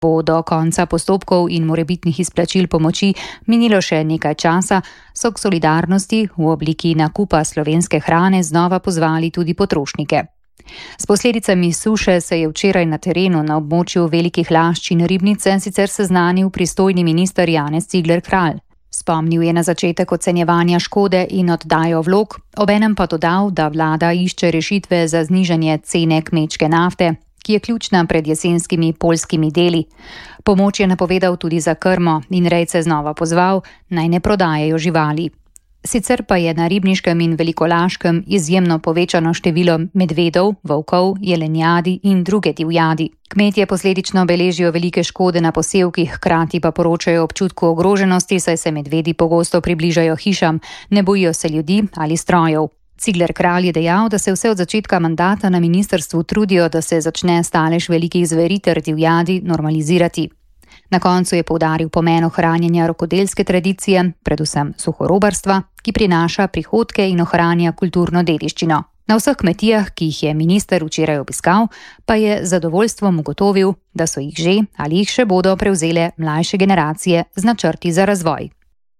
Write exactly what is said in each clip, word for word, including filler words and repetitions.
Bo do konca postopkov in morebitnih izplačil pomoči minilo še nekaj časa, so k solidarnosti v obliki nakupa slovenske hrane znova pozvali tudi potrošnike. S posledicami suše se je včeraj na terenu na območju Velikih Lašč in Ribnice sicer seznanil pristojni minister Janez Cigler Kralj. Spomnil je na začetek ocenjevanja škode in oddajo vlog, obenem pa dodal, da vlada išče rešitve za znižanje cene kmečke nafte, ki je ključna pred jesenskimi poljskimi deli. Pomoč je napovedal tudi za krmo in rejce znova pozval, naj ne prodajajo živali. Sicer pa je na Ribniškem in Velikolaškem izjemno povečano število medvedov, volkov, jelenjadi in druge divjadi. Kmetje posledično beležijo velike škode na posevkih, hkrati pa poročajo občutku ogroženosti, saj se medvedi pogosto približajo hišam, ne bojijo se ljudi ali strojev. Cigler Kralj je dejal, da se vse od začetka mandata na ministrstvu trudijo, da se začne stalež velikih zveri ter divjadi normalizirati. Na koncu je poudaril pomen ohranjanja rokodelske tradicije, predvsem suhorobarstva, ki prinaša prihodke in ohranja kulturno dediščino. Na vseh kmetijah, ki jih je minister včeraj obiskal, pa je z zadovoljstvom ugotovil, da so jih že ali jih še bodo prevzele mlajše generacije z načrti za razvoj.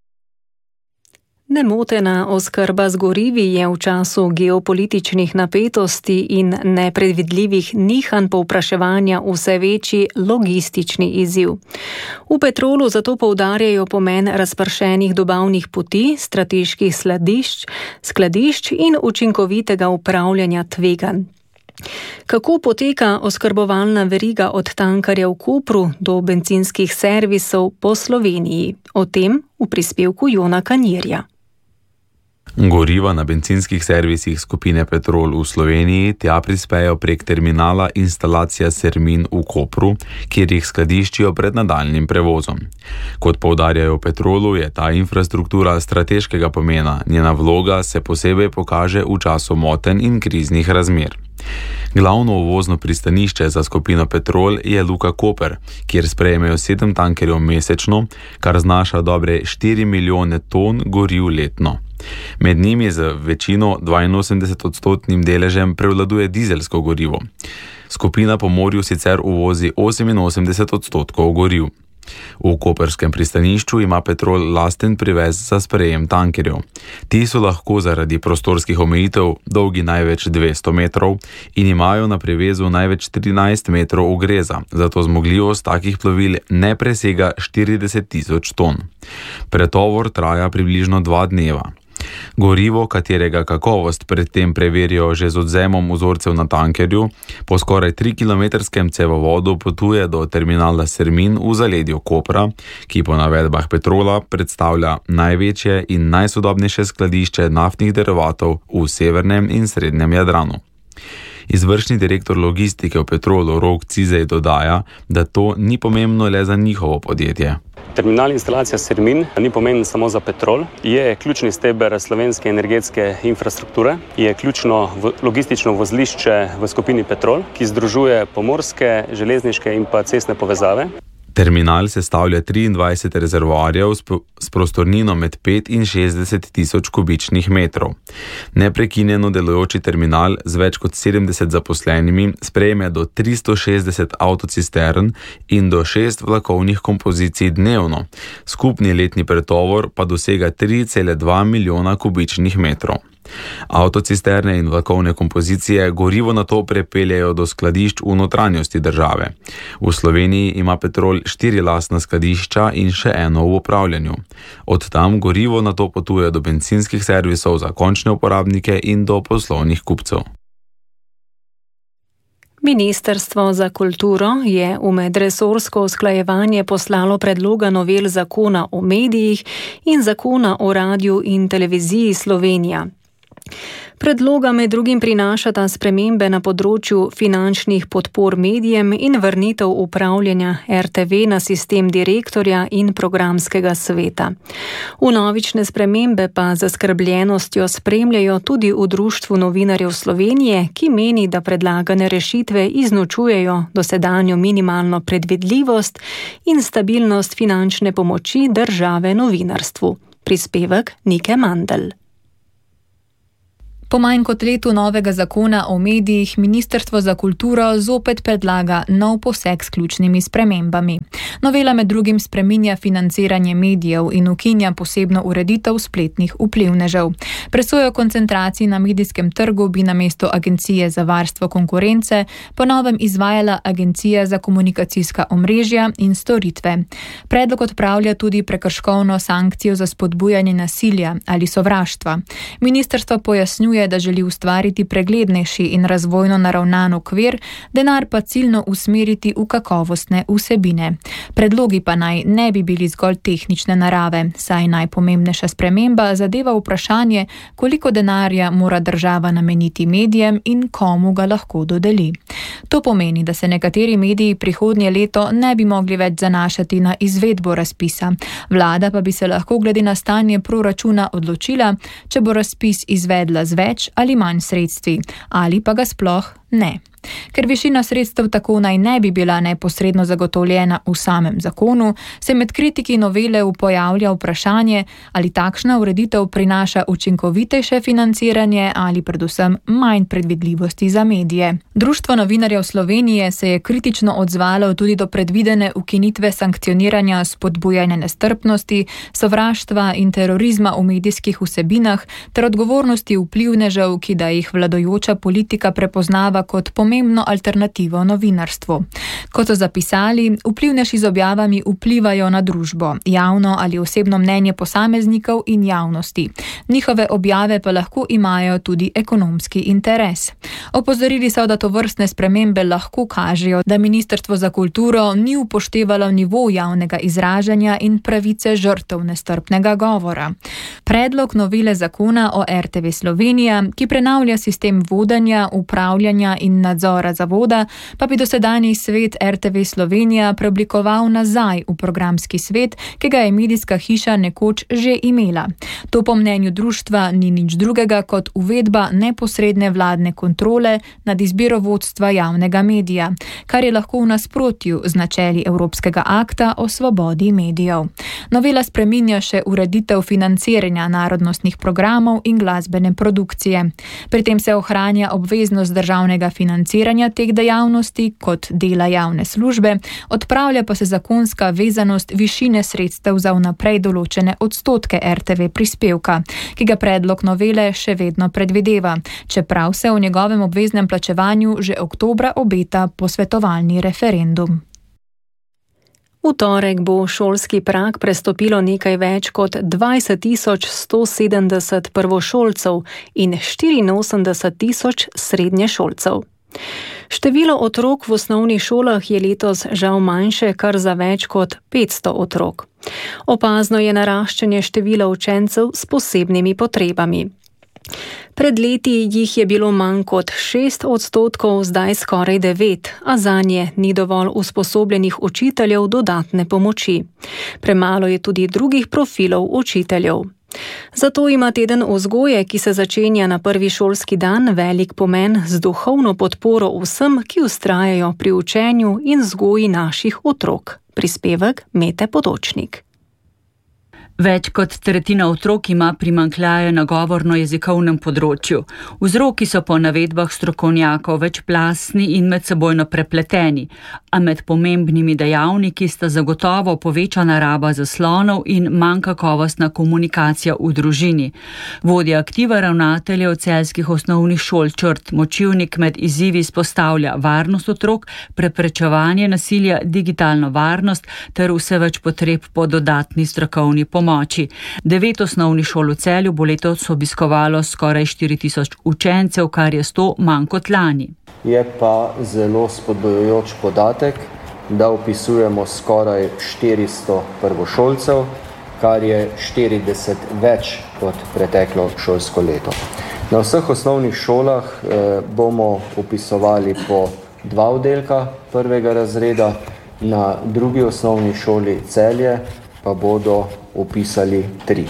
Nemotena oskrba z gorivi je v času geopolitičnih napetosti in nepredvidljivih nihanj povpraševanja vse večji logistični izziv. V Petrolu zato poudarjajo pomen razpršenih dobavnih poti, strateških skladišč, skladišč in učinkovitega upravljanja tveganj. Kako poteka oskrbovalna veriga od tankarja v Kopru do bencinskih servisov po Sloveniji? O tem v prispevku Jona Kanirja. Goriva na bencinskih servisih skupine Petrol v Sloveniji tja prispejo prek terminala instalacija Sermin v Kopru, kjer jih skladiščijo pred nadaljnjim prevozom. Kot poudarjajo v Petrolu, je ta infrastruktura strateškega pomena, njena vloga se posebej pokaže v času motenj in kriznih razmer. Glavno uvozno pristanišče za skupino Petrol je Luka Koper, kjer sprejmejo sedem tankerjev mesečno, kar znaša dobre štiri milijone ton goriv letno. Med njimi z večino dvainosemdeset odstotnim deležem prevladuje dizelsko gorivo. Skupina po morju sicer uvozi oseminosemdeset odstotkov goriv. V koperskem pristanišču ima Petrol lasten privez za sprejem tankerjev. Ti so lahko zaradi prostorskih omejitev dolgi največ dvesto metrov in imajo na privezu največ trinajst metrov ugreza, zato zmogljivost takih plovil ne presega štirideset tisoč ton. Pretovor traja približno dva dneva. Gorivo, katerega kakovost predtem preverijo že z odvzemom vzorcev na tankerju, po skoraj trikilometrskem cevovodu potuje do terminala Sermin v zaledju Kopra, ki po navedbah Petrola predstavlja največje in najsodobnejše skladišče naftnih derivatov v severnem in srednjem Jadranu. Izvršni direktor logistike v Petrolu Rok Cizej dodaja, da to ni pomembno le za njihovo podjetje. Terminal instalacija Sermin ni pomemben samo za Petrol, je ključni steber slovenske energetske infrastrukture, je ključno logistično vozlišče v skupini Petrol, ki združuje pomorske, železniške in pa cestne povezave. Terminal sestavlja triindvajset rezervoarjev s prostornino med pet in šestdeset tisoč kubičnih metrov. Neprekinjeno delujoči terminal z več kot sedemdeset zaposlenimi sprejme do tristo šestdeset avtocistern in do šest vlakovnih kompozicij dnevno. Skupni letni pretovor pa dosega tri cele dva milijona kubičnih metrov. Avtocisterne in vlakovne kompozicije gorivo nato prepeljejo do skladišč v notranjosti države. V Sloveniji ima Petrol štiri lastna skladišča in še eno v upravljanju. Od tam gorivo nato potuje do bencinskih servisov za končne uporabnike in do poslovnih kupcev. Ministrstvo za kulturo je v medresorsko usklajevanje poslalo predloga novel zakona o medijih in zakona o radiju in televiziji Slovenija. Predloga med drugim prinašata spremembe na področju finančnih podpor medijem in vrnitev upravljanja er te ve na sistem direktorja in programskega sveta. Vnovične spremembe pa z zaskrbljenostjo spremljajo tudi v Društvu novinarjev Slovenije, ki meni, da predlagane rešitve izničujejo dosedanjo minimalno predvidljivost in stabilnost finančne pomoči države novinarstvu. Prispevek Nike Mandl. Po manj kot letu novega zakona o medijih Ministrstvo za kulturo zopet predlaga nov poseg s ključnimi spremembami. Novela med drugim spreminja financiranje medijev in ukinja posebno ureditev spletnih vplivnežev. Presojo koncentracij na medijskem trgu bi namesto Agencije za varstvo konkurence po novem izvajala Agencija za komunikacijska omrežja in storitve. Predlog odpravlja tudi prekrškovno sankcijo za spodbujanje nasilja ali sovraštva. Ministrstvo pojasnjuje, da želi ustvariti preglednejši in razvojno naravnan okvir, denar pa ciljno usmeriti v kakovostne vsebine. Predlogi pa naj ne bi bili zgolj tehnične narave, saj najpomembnejša sprememba zadeva vprašanje, koliko denarja mora država nameniti medijem in komu ga lahko dodeli. To pomeni, da se nekateri mediji prihodnje leto ne bi mogli več zanašati na izvedbo razpisa. Vlada pa bi se lahko glede na stanje proračuna odločila, če bo razpis izvedla z več ali manj sredstvi, ali pa ga sploh ne. Ker višina sredstev tako naj ne bi bila neposredno zagotovljena v samem zakonu, se med kritiki novele pojavlja vprašanje, ali takšna ureditev prinaša učinkovitejše financiranje ali predvsem manj predvidljivosti za medije. Društvo novinarjev Slovenije se je kritično odzvalo tudi do predvidene ukinitve sankcioniranja spodbujanja nestrpnosti, sovraštva in terorizma v medijskih vsebinah ter odgovornosti vplivnežev, ki da jih vladajoča politika prepoznava kot pomembno alternativo novinarstvu. Kot so zapisali, vplivneži z objavami vplivajo na družbo, javno ali osebno mnenje posameznikov in javnosti. Njihove objave pa lahko imajo tudi ekonomski interes. Opozorili so, da tovrstne spremembe lahko kažejo, da Ministrstvo za kulturo ni upoštevalo nivo javnega izražanja in pravice žrtev nestrpnega govora. Predlog novele zakona o R T V Slovenija, ki prenavlja sistem vodenja, upravljanja in nadzora zavoda, pa bi dosedanji svet R T V Slovenija preoblikoval nazaj v programski svet, ki ga je medijska hiša nekoč že imela. To po mnenju društva ni nič drugega kot uvedba neposredne vladne kontrole nad izbiro vodstva javnega medija, kar je lahko v nasprotju z načeli Evropskega akta o svobodi medijev. Novela spreminja še ureditev financiranja narodnostnih programov in glasbene produkcije. Pri tem se ohranja obveznost državnega financiranja teh dejavnosti kot dela javne službe, odpravlja pa se zakonska vezanost višine sredstev za vnaprej določene odstotke R T V prispevka, ki ga predlog novele še vedno predvideva, čeprav se o njegovem obveznem plačevanju že oktobra obeta posvetovalni referendum. V torek bo šolski prag prestopilo nekaj več kot dvajset tisoč sto sedemdeset prvošolcev in štiriinosemdeset tisoč srednješolcev. Število otrok v osnovnih šolah je letos žal manjše kar za več kot petsto otrok. Opazno je naraščanje števila učencev s posebnimi potrebami. Pred leti jih je bilo manj kot šest odstotkov, zdaj skoraj devet, a zanje ni dovolj usposobljenih učiteljev dodatne pomoči. Premalo je tudi drugih profilov učiteljev. Zato ima teden vzgoje, ki se začenja na prvi šolski dan, velik pomen z duhovno podporo vsem, ki vztrajajo pri učenju in vzgoji naših otrok. Prispevek Mete Potočnik. Več kot tretjina otrok ima primanjkljaje na govorno-jezikovnem področju. Vzroki so po navedbah strokovnjakov večplastni in medsebojno prepleteni, a med pomembnimi dejavniki sta zagotovo povečana raba zaslonov in manj kakovostna komunikacija v družini. Vodja aktiva ravnateljev celjskih osnovnih šol Črt Močivnik med izzivi izpostavlja varnost otrok, preprečevanje nasilja, digitalno varnost ter vse več potreb po dodatni strokovni pomoči. Devet osnovnih šol v Celju bo letos obiskovalo skoraj štiri tisoč učencev, kar je sto manj kot lani. Je pa zelo spodbujajoč podatek, da vpisujemo skoraj štiristo prvošolcev, kar je štirideset več kot preteklo šolsko leto. Na vseh osnovnih šolah eh, bomo vpisovali po dva oddelka prvega razreda, na drugi osnovni šoli Celje pa bodo vpisali tri.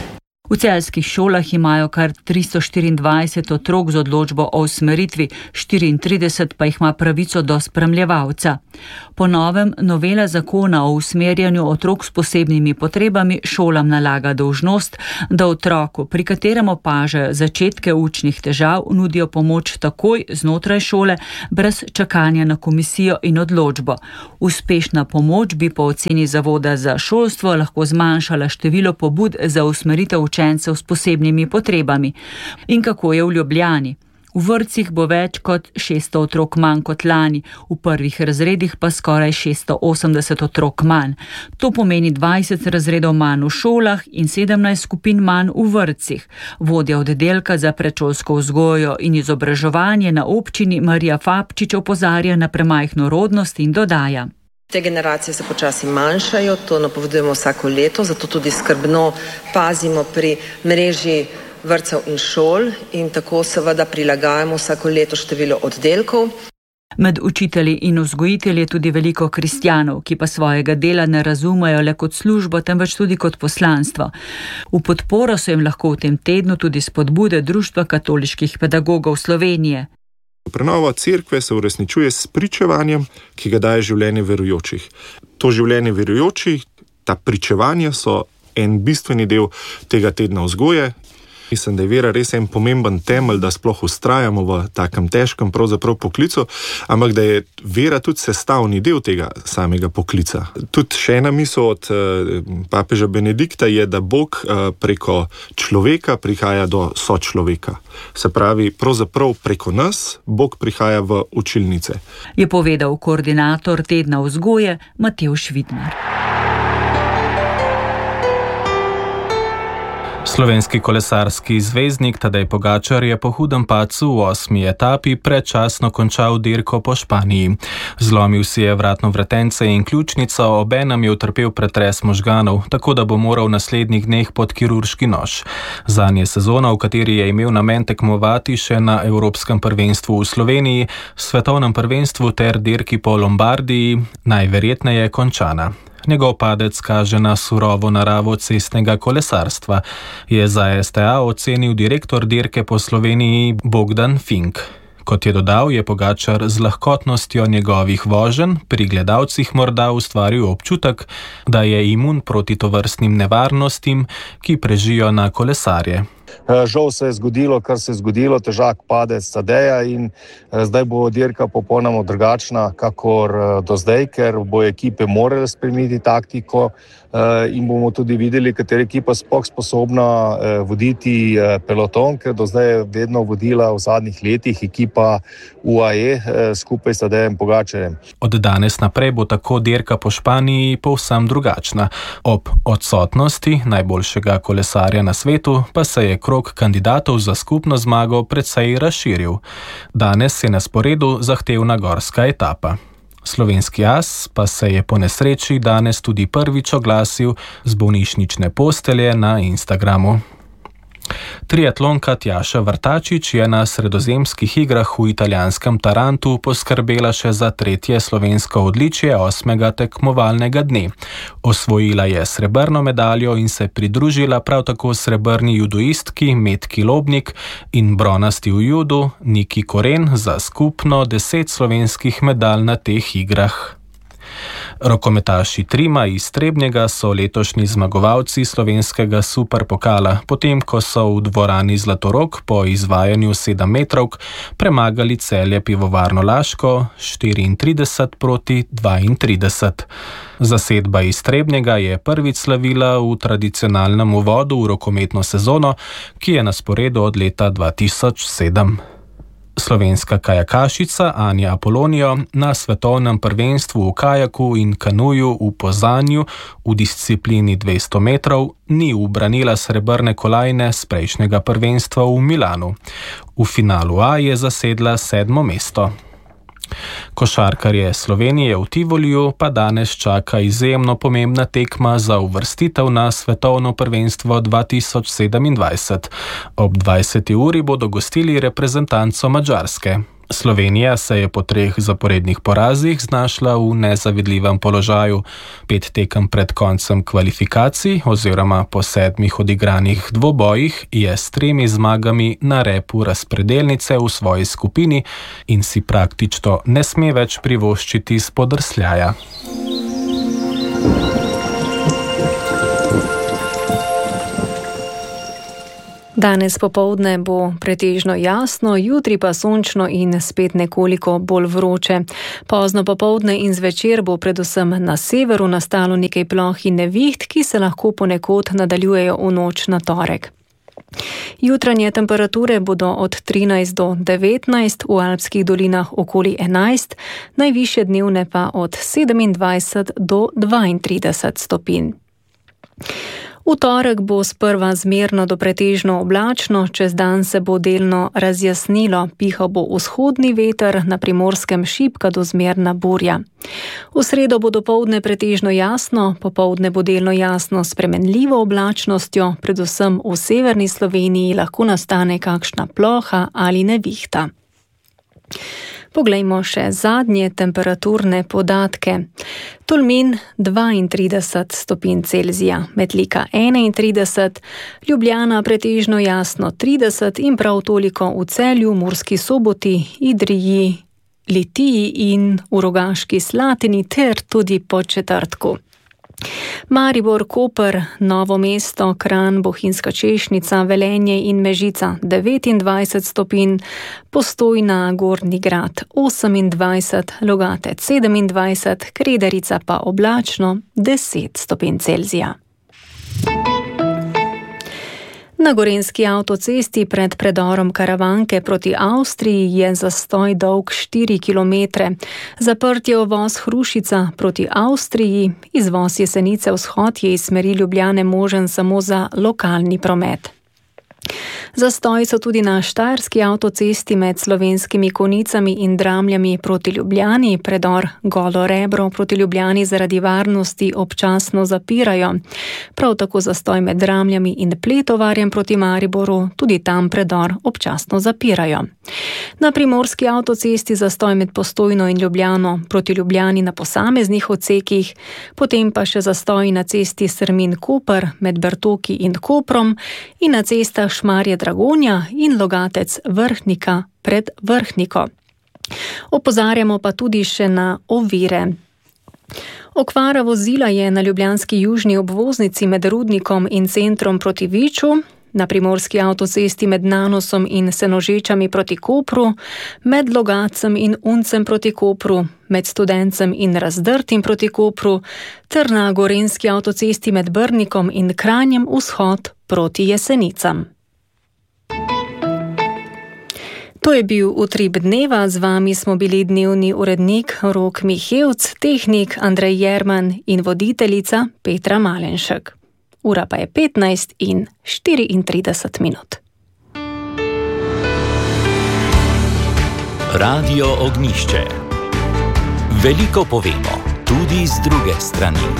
V celjskih šolah imajo kar tristo štiriindvajset otrok z odločbo o usmeritvi, štiriintrideset pa jih ima pravico do spremljevalca. Po novem novela zakona o usmerjanju otrok s posebnimi potrebami šolam nalaga dolžnost, da otroku, pri katerem opažajo začetke učnih težav, nudijo pomoč takoj znotraj šole, brez čakanja na komisijo in odločbo. Uspešna pomoč bi po oceni Zavoda za šolstvo lahko zmanjšala število pobud za usmeritev učencev s posebnimi potrebami. In kako je v Ljubljani? V vrtcih bo več kot šeststo otrok manj kot lani, v prvih razredih pa skoraj šeststo osemdeset otrok manj. To pomeni dvajset razredov manj v šolah in sedemnajst skupin manj v vrtcih. Vodja oddelka za predšolsko vzgojo in izobraževanje na občini Marija Fabčič opozarja na premajhno rodnost in dodaja. Te generacije se počasi manjšajo, to napovedujemo vsako leto, zato tudi skrbno pazimo pri mreži vrtcev in šol in tako seveda prilagajamo vsako leto število oddelkov. Med učitelji in vzgojitelji je tudi veliko kristjanov, ki pa svojega dela ne razumejo le kot službo, temveč tudi kot poslanstvo. V podporo so jim lahko v tem tednu tudi spodbude Društva katoliških pedagogov Slovenije. Prenova cerkve se uresničuje s pričevanjem, ki ga daje življenje verujočih. To življenje verujočih, ta pričevanja so en bistveni del tega tedna vzgoje. Mislim, da je vera res en pomemben temelj, da sploh vztrajamo v takem težkem pravzaprav poklicu, ampak da je vera tudi sestavni del tega samega poklica. Tudi še ena misel od papeža Benedikta je, da Bog preko človeka prihaja do sočloveka. Se pravi, pravzaprav preko nas Bog prihaja v učilnice. Je povedal koordinator tedna vzgoje Matevž Vidmar. Slovenski kolesarski zvezdnik Tadej Pogačar je po hudem padcu v osmi etapi predčasno končal dirko po Španiji. Zlomil si je vratno vratence in ključnico, obenem je utrpel pretres možganov, tako da bo moral v naslednjih dneh pod kirurški nož. Zanj je sezona, v kateri je imel namen tekmovati še na Evropskem prvenstvu v Sloveniji, svetovnem prvenstvu ter dirki po Lombardiji, najverjetneje končana. Njegov padec kaže na surovo naravo cestnega kolesarstva, je za S T A ocenil direktor dirke po Sloveniji Bogdan Fink. Kot je dodal, je Pogačar z lahkotnostjo njegovih voženj pri gledalcih morda ustvaril občutek, da je imun proti tovrstnim nevarnostim, ki prežijo na kolesarje. Žal se je zgodilo, kar se je zgodilo, težak padec Tadeja in zdaj bo dirka popolnoma drugačna, kakor do zdaj, ker bo ekipe morale spremeniti taktiko in bomo tudi videli, katera ekipa sploh sposobna voditi peloton, ker do zdaj je vedno vodila v zadnjih letih ekipa U A E skupaj s Tadejem Pogačarjem. Od danes naprej bo tako dirka po Španiji povsem drugačna. Ob odsotnosti najboljšega kolesarja na svetu pa se je krog kandidatov za skupno zmago precej razširil. Danes je na sporedu zahtevna gorska etapa. Slovenski as pa se je po nesreči danes tudi prvič oglasil z bolnišnične postelje na Instagramu. Triatlonka Tjaša Vrtačič je na sredozemskih igrah v italijanskem Tarantu poskrbela še za tretje slovensko odličje osmega tekmovalnega dne. Osvojila je srebrno medaljo in se pridružila prav tako srebrni judoistki Metki Lobnik in bronasti v judu Niki Koren za skupno deset slovenskih medalj na teh igrah. Rokometaši Trima iz Trebnjega so letošnji zmagovalci slovenskega superpokala, potem ko so v dvorani Zlatorog po izvajanju sedemmetrovk premagali Celje Pivovarno Laško štiriintrideset proti dvaintrideset. Zasedba iz Trebnjega je prvič slavila v tradicionalnem uvodu v rokometno sezono, ki je na sporedu od leta dva tisoč sedem. Slovenska kajakašica Anja Apolonijo na svetovnem prvenstvu v kajaku in kanuju v Pozanju v disciplini dvesto metrov ni ubranila srebrne kolajne z prejšnjega prvenstva v Milanu. V finalu A je zasedla sedmo mesto. Košarkarje Slovenije v Tivoliju pa danes čaka izjemno pomembna tekma za uvrstitev na svetovno prvenstvo dva tisoč sedemindvajset. Ob dvajseti uri bodo gostili reprezentanco Madžarske. Slovenija se je po treh zaporednih porazih znašla v nezavidljivem položaju. Pet tekem pred koncem kvalifikacij oziroma po sedmih odigranih dvobojih je s tremi zmagami na repu razpredelnice v svoji skupini in si praktično ne sme več privoščiti spodrsljaja. Danes popoldne bo pretežno jasno, jutri pa sončno in spet nekoliko bolj vroče. Pozno popoldne in zvečer bo predvsem na severu nastalo nekaj ploh in neviht, ki se lahko ponekod nadaljujejo v noč na torek. Jutranje temperature bodo od trinajst do devetnajst, v alpskih dolinah okoli enajst, najvišje dnevne pa od sedemindvajset do dvaintrideset stopinj. V torek bo sprva zmerno do pretežno oblačno, čez dan se bo delno razjasnilo, pihal bo vzhodni veter, na Primorskem šibka do zmerna burja. V sredo bo dopoldne pretežno jasno, popoldne bo delno jasno s spremenljivo oblačnostjo, predvsem v severni Sloveniji lahko nastane kakšna ploha ali nevihta. Poglejmo še zadnje temperaturne podatke. Tolmin dvaintrideset stopinj Celzija, Metlika enaintrideset, Ljubljana pretežno jasno trideset in prav toliko v Celju, Murski Soboti, Idriji, Litiji in v Rogaški Slatini ter tudi po četrtku. Maribor, Koper, Novo mesto, Kranj, Bohinjska Češnica, Velenje in Mežica devetindvajset stopinj, Postojna, Gornji Grad osemindvajset, Logatec sedemindvajset, Kredarica pa oblačno deset stopinj Celzija. Na gorenjski avtocesti pred predorom Karavanke proti Avstriji je zastoj dolg štiri kilometre. Zaprt je uvoz Hrušica proti Avstriji, izvoz Jesenice vzhod je iz smeri Ljubljane možen samo za lokalni promet. Zastoji so tudi na štajerski avtocesti med Slovenskimi Konicami in Dramljami proti Ljubljani, predor Golo Rebro proti Ljubljani zaradi varnosti občasno zapirajo. Prav tako zastoj med Dramljami in Pletovarjem proti Mariboru, tudi tam predor občasno zapirajo. Na primorski avtocesti zastoj med Postojno in Ljubljano proti Ljubljani na posameznih odsekih, potem pa še zastoj na cesti Strmin-Koper med Bertoki in Koprom in na cestah Šmarje Dragonja in Logatec Vrhnika pred Vrhniko. Opozarjamo pa tudi še na ovire. Okvara vozila je na ljubljanski južni obvoznici med Rudnikom in centrom proti Viču, na primorski avtocesti med Nanosom in Senožečami proti Kopru, med Logacem in Uncem proti Kopru, med Studencem in Razdrtim proti Kopru, ter na gorenjski avtocesti med Brnikom in Kranjem vzhod proti Jesenicam. To je bil Utrip dneva, z vami smo bili dnevni urednik Rok Mihevc, tehnik Andrej Jerman in voditeljica Petra Malenšek. Ura pa je petnajst in štiriintrideset minut. Radio Ognjišče. Veliko povemo, tudi z druge strani.